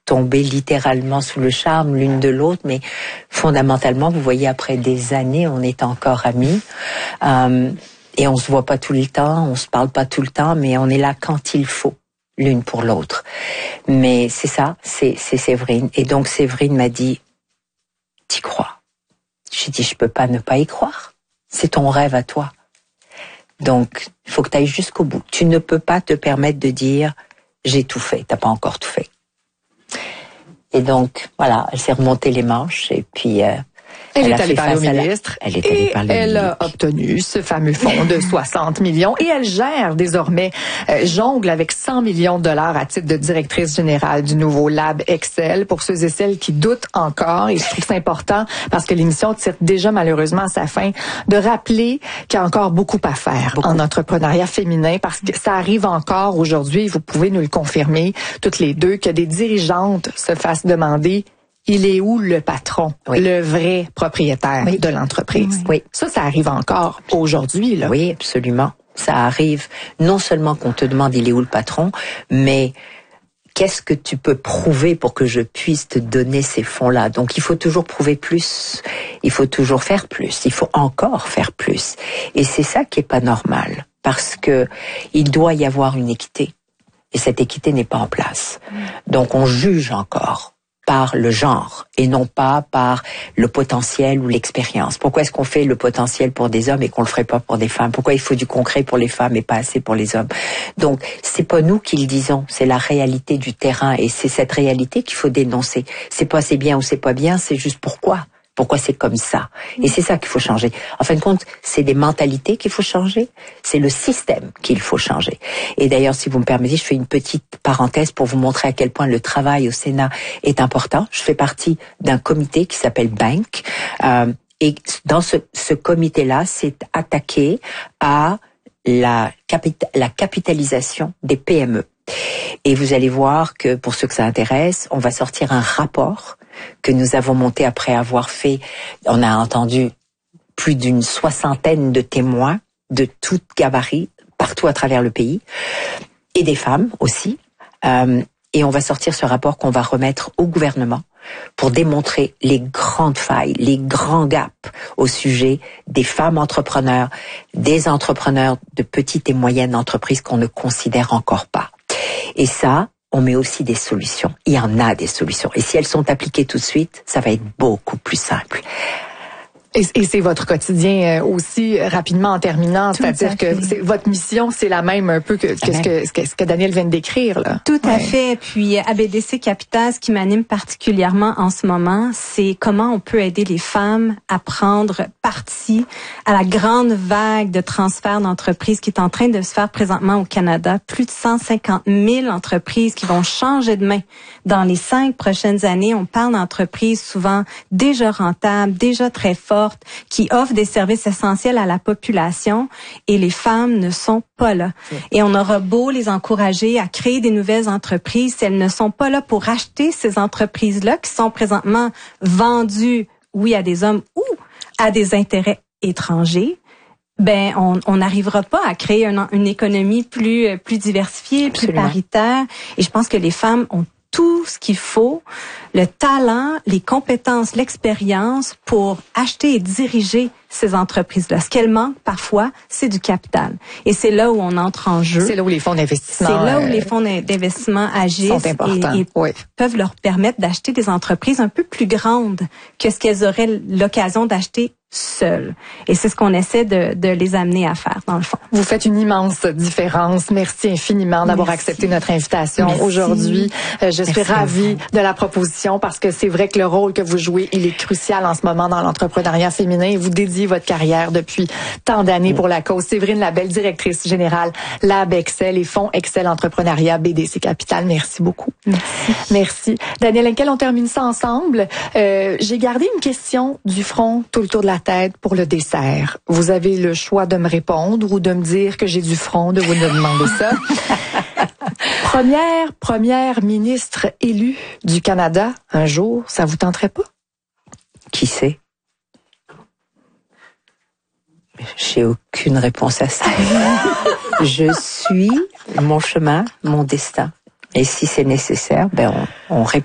tomber littéralement sous le charme l'une de l'autre, mais fondamentalement, vous voyez, après des années, on est encore amis. Et on se voit pas tout le temps, on se parle pas tout le temps, mais on est là quand il faut, l'une pour l'autre. Mais c'est ça, c'est Séverine. Et donc Séverine m'a dit, t'y crois? J'ai dit, je peux pas ne pas y croire. C'est ton rêve à toi. Donc, il faut que tu ailles jusqu'au bout. Tu ne peux pas te permettre de dire, j'ai tout fait. T'as pas encore tout fait. Et donc, voilà, elle s'est remontée les manches et puis... Elle est allée parler au ministre et elle a obtenu ce fameux fonds de 60 millions et elle gère désormais, jongle avec 100 millions de dollars à titre de directrice générale du nouveau Lab Excel. Pour ceux et celles qui doutent encore, et je trouve ça important parce que l'émission tire déjà malheureusement à sa fin, de rappeler qu'il y a encore beaucoup à faire en entrepreneuriat féminin parce que ça arrive encore aujourd'hui, vous pouvez nous le confirmer toutes les deux, que des dirigeantes se fassent demander il est où le patron, le vrai propriétaire de l'entreprise? Oui. Ça arrive encore aujourd'hui, là. Oui, absolument. Ça arrive non seulement qu'on te demande il est où le patron, mais qu'est-ce que tu peux prouver pour que je puisse te donner ces fonds-là? Donc, il faut toujours prouver plus. Il faut toujours faire plus. Il faut encore faire plus. Et c'est ça qui est pas normal. Parce que il doit y avoir une équité. Et cette équité n'est pas en place. Donc, on juge encore par le genre et non pas par le potentiel ou l'expérience. Pourquoi est-ce qu'on fait le potentiel pour des hommes et qu'on le ferait pas pour des femmes? Pourquoi il faut du concret pour les femmes et pas assez pour les hommes? Donc, c'est pas nous qui le disons, c'est la réalité du terrain et c'est cette réalité qu'il faut dénoncer. C'est pas c'est bien ou c'est pas bien, c'est juste pourquoi. Pourquoi c'est comme ça? Et c'est ça qu'il faut changer. En fin de compte, c'est des mentalités qu'il faut changer, c'est le système qu'il faut changer. Et d'ailleurs, si vous me permettez, je fais une petite parenthèse pour vous montrer à quel point le travail au Sénat est important. Je fais partie d'un comité qui s'appelle Bank, et dans ce comité-là, c'est attaqué à la capitalisation des PME. Et vous allez voir que, pour ceux que ça intéresse, on va sortir un rapport que nous avons monté après avoir fait, on a entendu plus d'une 60aine de témoins de tout gabarit, partout à travers le pays, et des femmes aussi. Et on va sortir ce rapport qu'on va remettre au gouvernement pour démontrer les grandes failles, les grands gaps au sujet des femmes entrepreneurs, des entrepreneurs de petites et moyennes entreprises qu'on ne considère encore pas. Et ça, on met aussi des solutions. Il y en a des solutions. Et si elles sont appliquées tout de suite, ça va être beaucoup plus simple. Et c'est votre quotidien aussi, rapidement en terminant, c'est-à-dire que votre mission, c'est la même un peu que ce que Daniel vient de décrire, là. Tout à fait. Puis à BDC Capital, ce qui m'anime particulièrement en ce moment, c'est comment on peut aider les femmes à prendre partie à la grande vague de transfert d'entreprises qui est en train de se faire présentement au Canada. Plus de 150 000 entreprises qui vont changer de main dans les 5 prochaines années. On parle d'entreprises souvent déjà rentables, déjà très fortes, qui offrent des services essentiels à la population et les femmes ne sont pas là. Et on aura beau les encourager à créer des nouvelles entreprises, si elles ne sont pas là pour acheter ces entreprises-là qui sont présentement vendues, oui, à des hommes ou à des intérêts étrangers, ben on n'arrivera pas à créer une économie plus diversifiée, plus paritaire. Et je pense que les femmes ont tout ce qu'il faut, le talent, les compétences, l'expérience pour acheter et diriger ces entreprises-là. Ce qu'elles manquent parfois, c'est du capital. Et c'est là où on entre en jeu. C'est là où les fonds d'investissement... C'est là où les fonds d'investissement agissent sont importants. et peuvent leur permettre d'acheter des entreprises un peu plus grandes que ce qu'elles auraient l'occasion d'acheter seules. Et c'est ce qu'on essaie de les amener à faire, dans le fond. Vous faites une immense différence. Merci infiniment d'avoir accepté notre invitation aujourd'hui. Je suis ravie de la proposition parce que c'est vrai que le rôle que vous jouez, il est crucial en ce moment dans l'entrepreneuriat féminin et vous dédiez votre carrière depuis tant d'années pour la cause. Séverine Labelle, directrice générale Lab Excel et Fonds Excel Entrepreneuriat BDC Capital. Merci beaucoup. Merci. Daniel Henkel, on termine ça ensemble. J'ai gardé une question du front tout le tour de la tête pour le dessert. Vous avez le choix de me répondre ou de me dire que j'ai du front de vous demander ça. Première ministre élue du Canada, un jour, ça vous tenterait pas? Qui sait? J'ai aucune réponse à ça. Je suis mon chemin, mon destin. Et si c'est nécessaire, ben on répond.